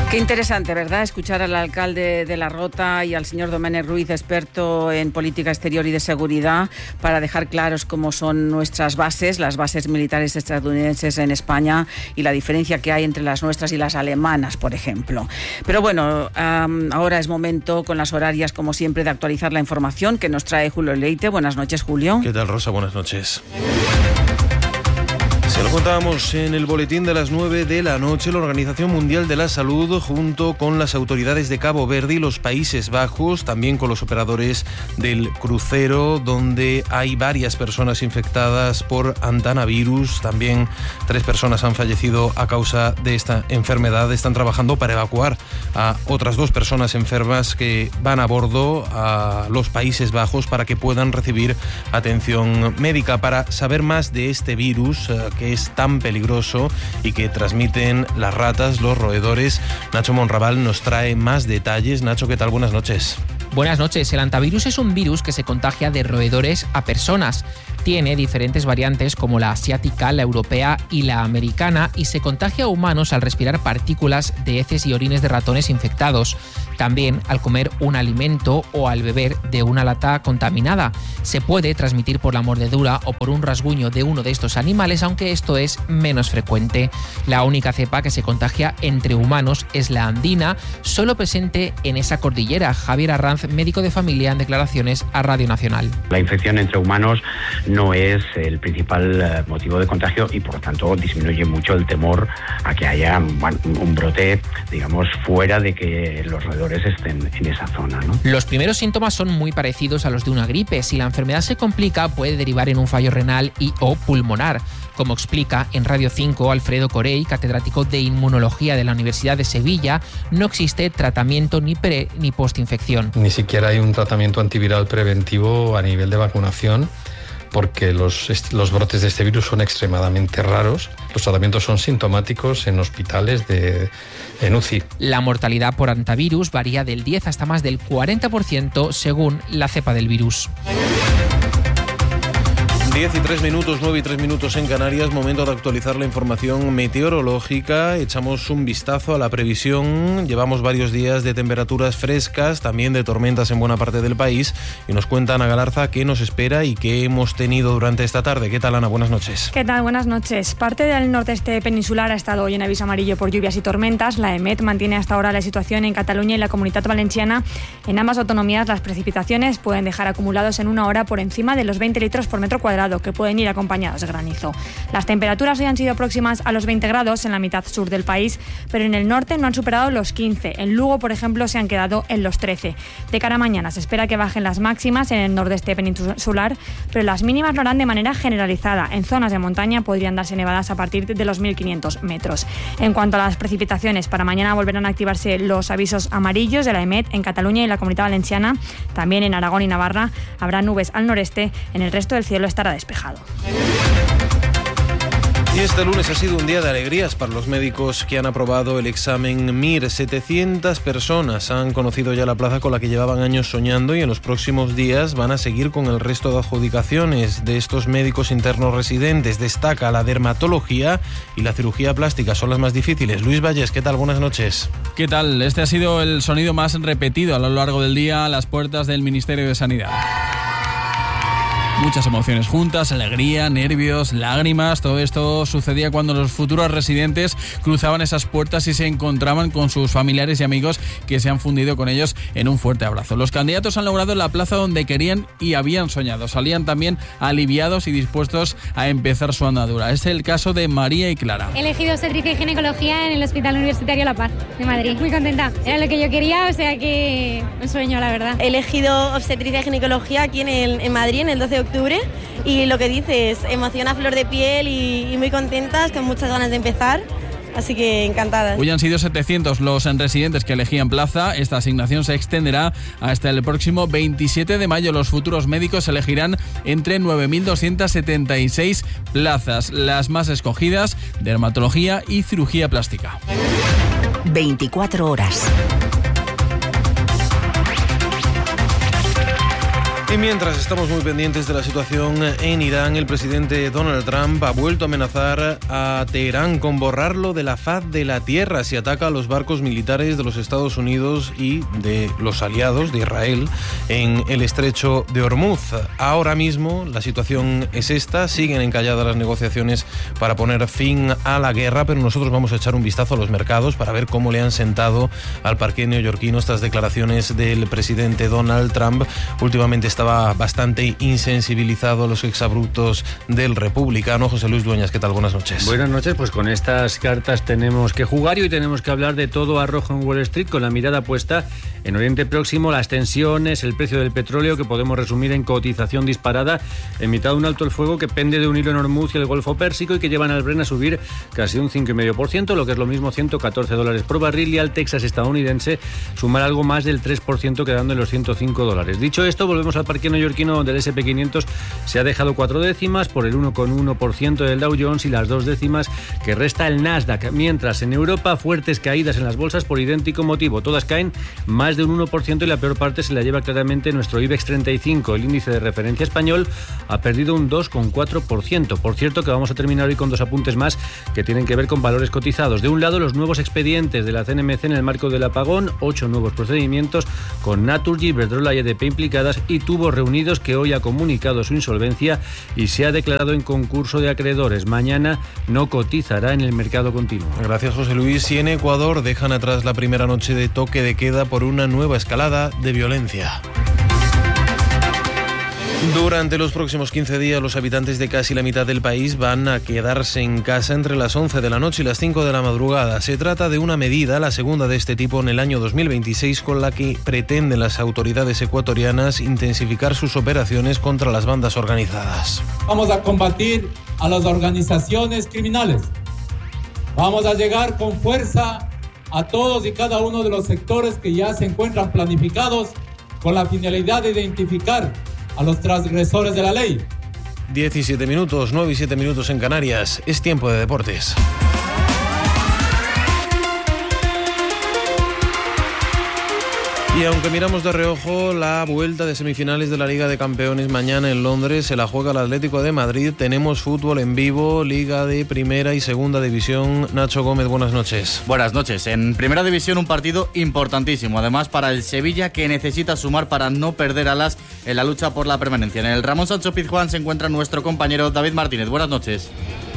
Qué interesante, ¿verdad?, escuchar al alcalde de La Rota y al señor Domènech Ruiz, experto en política exterior y de seguridad, para dejar claros cómo son nuestras bases, las bases militares estadounidenses en España y la diferencia que hay entre las nuestras y las alemanas, por ejemplo. Pero bueno, ahora es momento, con las horarias, como siempre, de actualizar la información que nos trae Julio Leite. Buenas noches, Julio. ¿Qué tal, Rosa? Buenas noches. Se lo contábamos en el boletín de las 9 de la noche. La Organización Mundial de la Salud, junto con las autoridades de Cabo Verde y los Países Bajos, también con los operadores del crucero, donde hay varias personas infectadas por Antanavirus. También 3 personas han fallecido a causa de esta enfermedad. Están trabajando para evacuar a otras 2 personas enfermas que van a bordo a los Países Bajos para que puedan recibir atención médica. Para saber más de este virus, que es tan peligroso y que transmiten las ratas, los roedores, Nacho Monraval nos trae más detalles. Nacho, ¿qué tal? Buenas noches. Buenas noches. El hantavirus es un virus que se contagia de roedores a personas. Tiene diferentes variantes como la asiática, la europea y la americana, y se contagia a humanos al respirar partículas de heces y orines de ratones infectados. También al comer un alimento o al beber de una lata contaminada. Se puede transmitir por la mordedura o por un rasguño de uno de estos animales, aunque esto es menos frecuente. La única cepa que se contagia entre humanos es la andina, solo presente en esa cordillera. Javier Arranz, médico de familia, en declaraciones a Radio Nacional. La infección entre humanos no es el principal motivo de contagio y, por lo tanto, disminuye mucho el temor a que haya un brote, digamos, fuera de que los roedores estén en esa zona, ¿no? Los primeros síntomas son muy parecidos a los de una gripe. Si la enfermedad se complica, puede derivar en un fallo renal y o pulmonar. Como explica en Radio 5 Alfredo Corey, catedrático de Inmunología de la Universidad de Sevilla, no existe tratamiento ni pre ni postinfección. Ni siquiera hay un tratamiento antiviral preventivo a nivel de vacunación, porque los brotes de este virus son extremadamente raros. Los tratamientos son sintomáticos en hospitales en UCI. La mortalidad por hantavirus varía del 10 hasta más del 40% según la cepa del virus. 10 y 3 minutos, 9 y 3 minutos en Canarias, momento de actualizar la información meteorológica. Echamos un vistazo a la previsión. Llevamos varios días de temperaturas frescas, también de tormentas en buena parte del país, y nos cuenta Ana Galarza qué nos espera y qué hemos tenido durante esta tarde. ¿Qué tal, Ana? Buenas noches. ¿Qué tal? Buenas noches. Parte del nordeste peninsular ha estado hoy en aviso amarillo por lluvias y tormentas. La EMET mantiene hasta ahora la situación en Cataluña y la Comunitat Valenciana. En ambas autonomías, las precipitaciones pueden dejar acumulados en una hora por encima de los 20 litros por metro cuadrado, que pueden ir acompañados de granizo. Las temperaturas hoy han sido próximas a los 20 grados en la mitad sur del país, pero en el norte no han superado los 15. En Lugo, por ejemplo, se han quedado en los 13. De cara a mañana se espera que bajen las máximas en el nordeste peninsular, pero las mínimas lo harán de manera generalizada. En zonas de montaña podrían darse nevadas a partir de los 1.500 metros. En cuanto a las precipitaciones, para mañana volverán a activarse los avisos amarillos de la EMET en Cataluña y la Comunidad Valenciana. También en Aragón y Navarra habrá nubes al noreste. En el resto del cielo estará despejado. Y este lunes ha sido un día de alegrías para los médicos que han aprobado el examen MIR. 700 personas han conocido ya la plaza con la que llevaban años soñando, y en los próximos días van a seguir con el resto de adjudicaciones de estos médicos internos residentes. Destaca la dermatología y la cirugía plástica, son las más difíciles. Luis Valles, ¿qué tal? Buenas noches. ¿Qué tal? Este ha sido el sonido más repetido a lo largo del día a las puertas del Ministerio de Sanidad. Muchas emociones juntas, alegría, nervios, lágrimas. Todo esto sucedía cuando los futuros residentes cruzaban esas puertas y se encontraban con sus familiares y amigos que se han fundido con ellos en un fuerte abrazo. Los candidatos han logrado la plaza donde querían y habían soñado. Salían también aliviados y dispuestos a empezar su andadura. Es el caso de María y Clara. He elegido obstetricia y ginecología en el Hospital Universitario La Paz de Madrid. Muy contenta. Era lo que yo quería, o sea que un sueño, la verdad. He elegido obstetricia y ginecología aquí en Madrid, en el 12 de octubre, y lo que dices, emoción a flor de piel y muy contentas, con muchas ganas de empezar. Así que encantadas. Hoy han sido 700 los residentes que elegían plaza. Esta asignación se extenderá hasta el próximo 27 de mayo. Los futuros médicos elegirán entre 9.276 plazas. Las más escogidas, dermatología y cirugía plástica. 24 horas. Y mientras estamos muy pendientes de la situación en Irán, el presidente Donald Trump ha vuelto a amenazar a Teherán con borrarlo de la faz de la tierra si ataca a los barcos militares de los Estados Unidos y de los aliados de Israel en el estrecho de Hormuz. Ahora mismo la situación es esta, siguen encalladas las negociaciones para poner fin a la guerra, pero nosotros vamos a echar un vistazo a los mercados para ver cómo le han sentado al parqué neoyorquino estas declaraciones del presidente Donald Trump. Últimamente estaba bastante insensibilizado a los exabruptos del republicano. José Luis Dueñas, ¿qué tal? Buenas noches. Buenas noches, pues con estas cartas tenemos que jugar y hoy tenemos que hablar de todo a rojo en Wall Street, con la mirada puesta en Oriente Próximo, las tensiones, el precio del petróleo, que podemos resumir en cotización disparada en mitad de un alto el fuego que pende de un hilo en Hormuz y el Golfo Pérsico y que llevan al Brent a subir casi un 5,5%, lo que es lo mismo $114 por barril, y al Texas estadounidense sumar algo más del 3%, quedando en los $105. Dicho esto, volvemos al parque neoyorquino, donde el S&P 500 se ha dejado 4 décimas por el 1,1% del Dow Jones y las 2 décimas que resta el Nasdaq, mientras en Europa fuertes caídas en las bolsas por idéntico motivo, todas caen más de un 1% y la peor parte se la lleva claramente nuestro IBEX 35, el índice de referencia español ha perdido un 2,4%. Por cierto, que vamos a terminar hoy con dos apuntes más que tienen que ver con valores cotizados. De un lado, los nuevos expedientes de la CNMC en el marco del apagón, 8 nuevos procedimientos con Naturgy, Iberdrola y EDP implicadas, y Tubos Reunidos, que hoy ha comunicado su insolvencia y se ha declarado en concurso de acreedores. Mañana no cotizará en el mercado continuo. Gracias, José Luis. Y en Ecuador dejan atrás la primera noche de toque de queda por una nueva escalada de violencia. Durante los próximos 15 días, los habitantes de casi la mitad del país van a quedarse en casa entre las 11 de la noche y las 5 de la madrugada. Se trata de una medida, la segunda de este tipo en el año 2026, con la que pretenden las autoridades ecuatorianas intensificar sus operaciones contra las bandas organizadas. Vamos a combatir a las organizaciones criminales. Vamos a llegar con fuerza a todos y cada uno de los sectores que ya se encuentran planificados con la finalidad de identificar a los transgresores de la ley. 17 minutos, 9 y 7 minutos en Canarias. Es tiempo de deportes. Y aunque miramos de reojo la vuelta de semifinales de la Liga de Campeones mañana en Londres, se la juega el Atlético de Madrid. Tenemos fútbol en vivo, Liga de Primera y Segunda División. Nacho Gómez, buenas noches. Buenas noches. En Primera División un partido importantísimo, además para el Sevilla, que necesita sumar para no perder alas en la lucha por la permanencia. En el Ramón Sancho Pizjuán se encuentra nuestro compañero David Martínez. Buenas noches.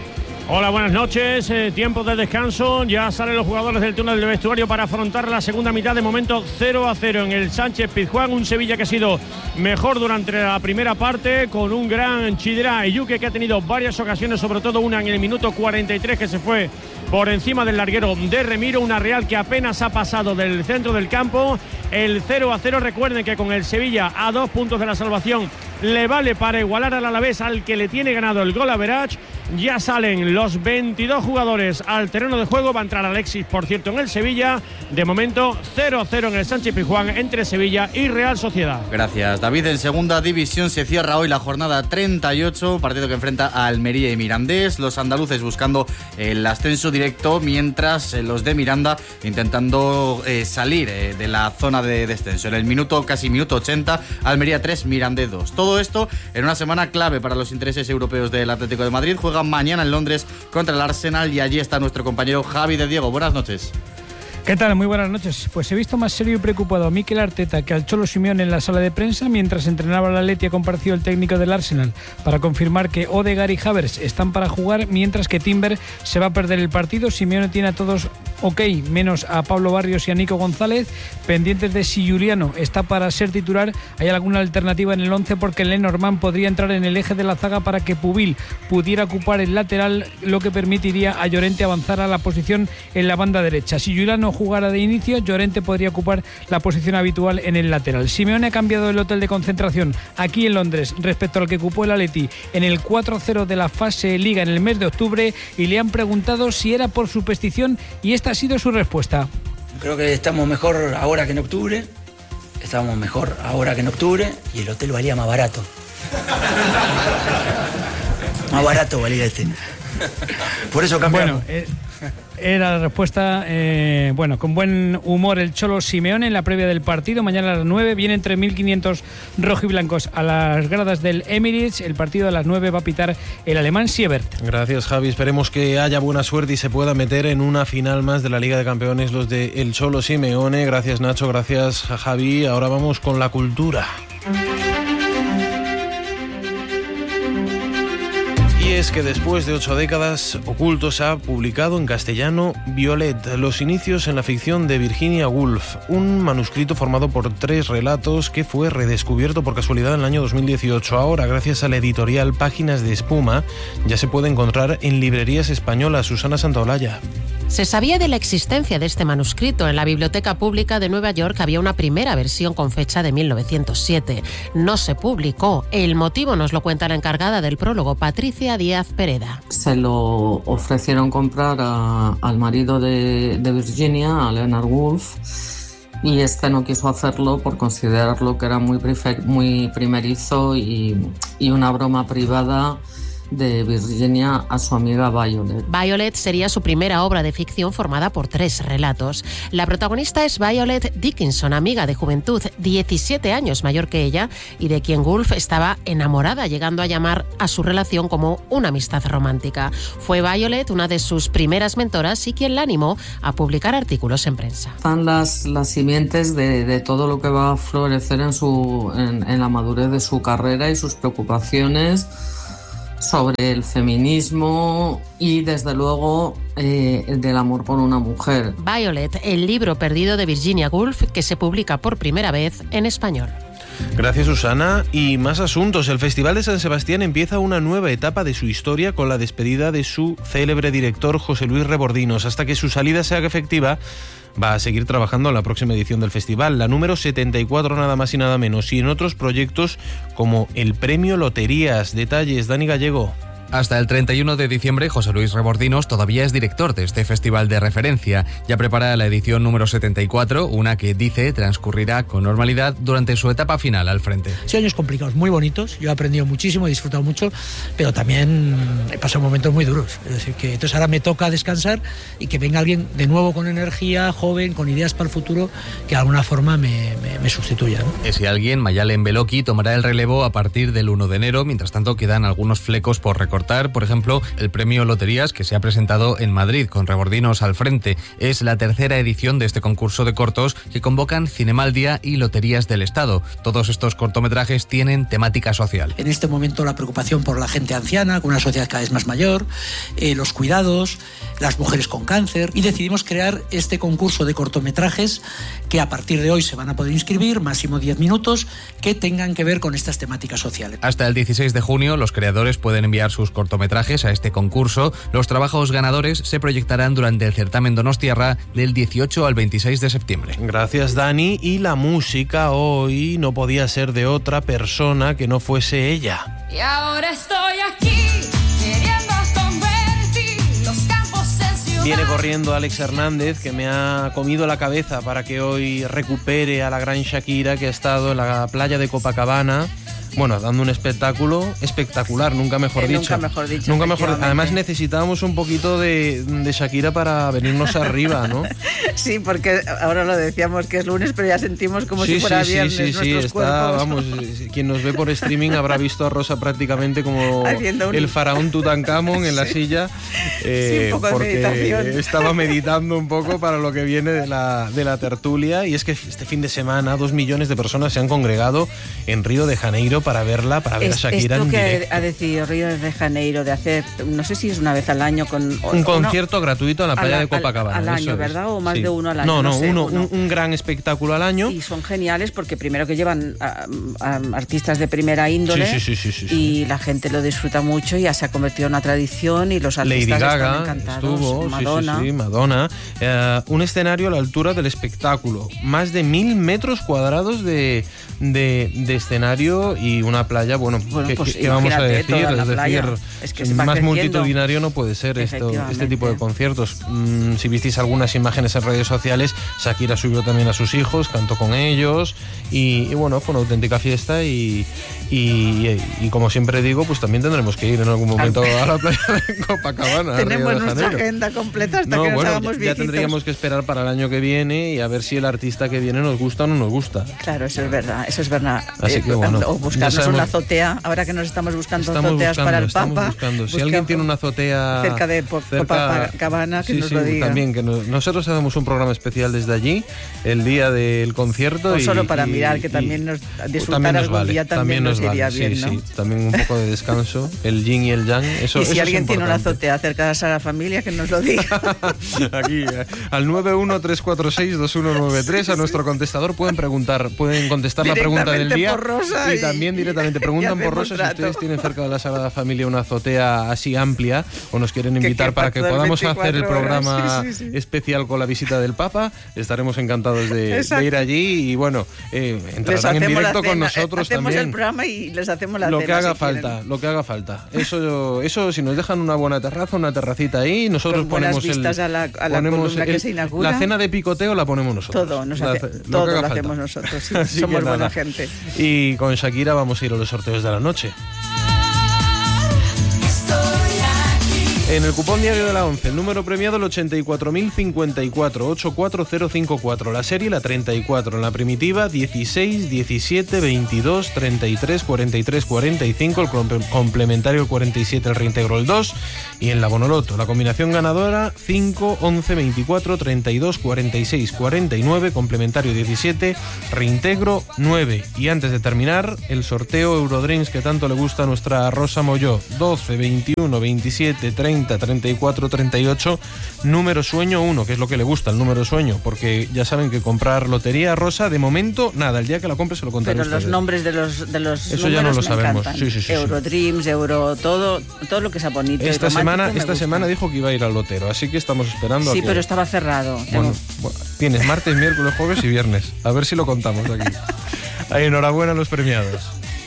Hola, buenas noches. Tiempo de descanso. Ya salen los jugadores del túnel del vestuario para afrontar la segunda mitad. De momento 0-0 en el Sánchez Pizjuán. Un Sevilla que ha sido mejor durante la primera parte, con un gran Chidera Eyuke, que ha tenido varias ocasiones, sobre todo una en el minuto 43, que se fue por encima del larguero de Remiro. Una Real que apenas ha pasado del centro del campo. El 0-0, recuerden que con el Sevilla a 2 puntos de la salvación le vale para igualar al Alavés, al que le tiene ganado el gol average. Ya salen los 22 jugadores al terreno de juego. Va a entrar Alexis, por cierto, en el Sevilla. De momento 0-0 en el Sánchez Pizjuán entre Sevilla y Real Sociedad. Gracias, David. En Segunda División se cierra hoy la jornada 38, partido que enfrenta a Almería y Mirandés. Los andaluces buscando el ascenso directo, mientras los de Miranda intentando salir de la zona de descenso. En el casi minuto 80, Almería 3, Mirandés 2. Todo esto en una semana clave para los intereses europeos del Atlético de Madrid. Juega mañana en Londres contra el Arsenal y allí está nuestro compañero Javi de Diego. Buenas noches. ¿Qué tal? Muy buenas noches. Pues he visto más serio y preocupado a Mikel Arteta que al Cholo Simeone en la sala de prensa. Mientras entrenaba la Atleti, ha comparecido el técnico del Arsenal para confirmar que Odegaard y Havertz están para jugar, mientras que Timber se va a perder el partido. Simeone tiene a todos ok, menos a Pablo Barrios y a Nico González, pendientes de si Juliano está para ser titular. ¿Hay alguna alternativa en el 11? Porque Lenormand podría entrar en el eje de la zaga para que Pubil pudiera ocupar el lateral, lo que permitiría a Llorente avanzar a la posición en la banda derecha. Si Juliano jugara de inicio, Llorente podría ocupar la posición habitual en el lateral. Simeone ha cambiado el hotel de concentración aquí en Londres respecto al que ocupó el Atleti en el 4-0 de la fase Liga en el mes de octubre, y le han preguntado si era por superstición y esta ha sido su respuesta. Creo que estamos mejor ahora que en octubre. Estábamos mejor ahora que en octubre y el hotel valía más barato. Más barato valía este. Por eso cambiamos. Bueno, Era la respuesta. Con buen humor el Cholo Simeone en la previa del partido. Mañana a las 9 vienen 3.500 rojiblancos a las gradas del Emirates. El partido a las 9 va a pitar el alemán Siebert. Gracias, Javi. Esperemos que haya buena suerte y se pueda meter en una final más de la Liga de Campeones los de el Cholo Simeone. Gracias, Nacho. Gracias, Javi. Ahora vamos con la cultura. Y es que después de 8 décadas, Ocultos ha publicado en castellano Violet, los inicios en la ficción de Virginia Woolf, un manuscrito formado por 3 relatos que fue redescubierto por casualidad en el año 2018. Ahora, gracias a la editorial Páginas de Espuma, ya se puede encontrar en librerías españolas. Susana Santaolalla. Se sabía de la existencia de este manuscrito. En la Biblioteca Pública de Nueva York había una primera versión con fecha de 1907. No se publicó. El motivo nos lo cuenta la encargada del prólogo, Patricia Díaz Pereda. Se lo ofrecieron comprar al marido de Virginia, a Leonard Woolf, y este no quiso hacerlo por considerarlo que era muy primerizo y una broma privada de Virginia a su amiga Violet. Violet sería su primera obra de ficción formada por 3 relatos. La protagonista es Violet Dickinson, amiga de juventud, 17 años mayor que ella, y de quien Woolf estaba enamorada, llegando a llamar a su relación como una amistad romántica. Fue Violet una de sus primeras mentoras y quien la animó a publicar artículos en prensa. Están las simientes de todo lo que va a florecer en la madurez de su carrera y sus preocupaciones sobre el feminismo y, desde luego, del amor por una mujer. Violet, el libro perdido de Virginia Woolf, que se publica por primera vez en español. Gracias, Susana. Y más asuntos. El Festival de San Sebastián empieza una nueva etapa de su historia con la despedida de su célebre director José Luis Rebordinos. Hasta que su salida sea efectiva, va a seguir trabajando en la próxima edición del festival, la número 74 nada más y nada menos, y en otros proyectos como el Premio Loterías. Detalles, Dani Gallego. Hasta el 31 de diciembre, José Luis Rebordinos todavía es director de este festival de referencia. Ya prepara la edición número 74, una que dice transcurrirá con normalidad durante su etapa final al frente. Sí, años complicados, muy bonitos. Yo he aprendido muchísimo, he disfrutado mucho, pero también he pasado momentos muy duros. Es decir, que entonces ahora me toca descansar y que venga alguien de nuevo con energía, joven, con ideas para el futuro, que de alguna forma me sustituya, ¿no? Ese alguien, Mayalen Beloki, tomará el relevo a partir del 1 de enero. Mientras tanto, quedan algunos flecos por recortar. Por ejemplo, el premio Loterías, que se ha presentado en Madrid con Rebordinos al frente. Es la tercera edición de este concurso de cortos que convocan Cinemaldia y Loterías del Estado. Todos estos cortometrajes tienen temática social. En este momento la preocupación por la gente anciana, con una sociedad cada vez más mayor, los cuidados, las mujeres con cáncer, y decidimos crear este concurso de cortometrajes que a partir de hoy se van a poder inscribir, máximo 10 minutos, que tengan que ver con estas temáticas sociales. Hasta el 16 de junio los creadores pueden enviar sus cortometrajes a este concurso. Los trabajos ganadores se proyectarán durante el certamen Donostiarra del 18 al 26 de septiembre. Gracias, Dani. Y la música hoy no podía ser de otra persona que no fuese ella. Y ahora estoy aquí queriendo convertir los campos en ciudad. Viene corriendo Alex Hernández, que me ha comido la cabeza para que hoy recupere a la gran Shakira, que ha estado en la playa de Copacabana. Bueno, dando un espectáculo espectacular, nunca mejor dicho. Nunca mejor. Además necesitábamos un poquito de Shakira para venirnos arriba, ¿no? Sí, porque ahora lo decíamos que es lunes, pero ya sentimos como si fuera viernes nuestros cuerpos. Vamos, quien nos ve por streaming habrá visto a Rosa prácticamente como el faraón Tutankamón en la silla, un poco porque de meditación. Estaba meditando un poco para lo que viene de la tertulia. Y es que este fin de semana 2 millones de personas se han congregado en Río de Janeiro para verla, para ver a Shakira en directo. Esto que ha decidido Río de Janeiro de hacer, no sé si es una vez al año, con un concierto gratuito en la playa de Copacabana. Al año, ¿verdad? O más de uno al año. No, un gran espectáculo al año. Y son geniales porque primero que llevan a artistas de primera índole, y la gente lo disfruta mucho, y ya se ha convertido en una tradición, y los artistas Lady Gaga están encantados. Estuvo, Madonna. Madonna. Un escenario a la altura del espectáculo, más de 1.000 metros cuadrados de escenario, allí una playa, bueno, pues ¿qué vamos a decir? toda la Es playa. decir, Es que se va más creciendo. multitudinario no puede ser este tipo de conciertos. Si visteis algunas imágenes en redes sociales, Shakira subió también a sus hijos, cantó con ellos y bueno, fue una auténtica fiesta y como siempre digo, pues también tendremos que ir en algún momento a la playa de Copacabana. Tenemos Río de nuestra Janeiro. agenda completa hasta que nos hagamos ya viejitos. tendríamos que esperar para el año que viene y a ver si el artista que viene nos gusta o no nos gusta. Claro, eso es verdad, eso es verdad. Así que bueno, o ya buscarnos sabemos- una azotea, ahora que nos estamos buscando azoteas para el Papa. buscando. Si alguien tiene una azotea cerca de Copacabana, que nos lo diga. También, que nosotros hacemos un programa especial desde allí, el día del concierto. O solo para mirar, que también nos disfrutar también nos algún vale, día también nos iría vale, bien, sí, ¿no? sí, también un poco de descanso, el yin y el yang, eso Y si eso alguien es tiene una importante. azotea cerca de la Sagrada Familia, que nos lo diga. Aquí, al 913462193 a nuestro contestador pueden contestar la pregunta del día por Rosa y también directamente preguntan y por hacemos Rosa si trato. ustedes tienen cerca de la Sagrada Familia una azotea así amplia o nos quieren invitar quepa para que todo el podamos 24 hacer el horas. programa Sí, sí, sí. especial con la visita del Papa. Estaremos encantados de Exacto. ir allí y bueno, Les entrarán en hacemos la directo con cena, nosotros hacemos también. el programa y les hacemos la Lo cena. que haga si quieren. falta, lo que haga falta. Eso si nos dejan una buena terraza, una terracita ahí, nosotros Con buenas ponemos vistas a la ponemos columna que se inaugura. La cena de picoteo la ponemos nosotros. Todo, Lo todo que lo haga falta. hacemos nosotros. Sí, Así somos que buena nada. gente. Y con Shakira vamos a ir a los sorteos de la noche. En el cupón diario de la 11, el número premiado el 84.054, 84054, la serie la 34, en la primitiva 16, 17, 22, 33, 43, 45, el complementario el 47, el reintegro el 2 y en la Bonoloto la combinación ganadora 5, 11, 24, 32, 46, 49, complementario 17, reintegro 9 y antes de terminar el sorteo Eurodreams que tanto le gusta a nuestra Rosa Molló, 12, 21, 27, 30, 34, 38, número sueño 1, que es lo que le gusta, el número sueño, porque ya saben que comprar lotería Rosa, de momento, nada, el día que la compre se lo contaré. Pero los nombres de los Eso ya no lo números me sabemos. encantan. Sí. Eurodreams, todo lo que sea bonito. y Esta romántico semana dijo que iba a ir al lotero, así que estamos esperando a Sí, que... pero estaba cerrado. Bueno, tienes martes, miércoles, jueves y viernes. A ver si lo contamos aquí. Ay, enhorabuena a los premiados.